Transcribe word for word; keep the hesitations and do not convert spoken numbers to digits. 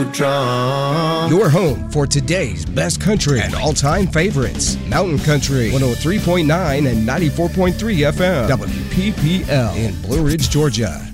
Your home for today's best country and all-time favorites. Mountain Country, one oh three point nine and ninety-four point three F M. W P P L in Blue Ridge, Georgia.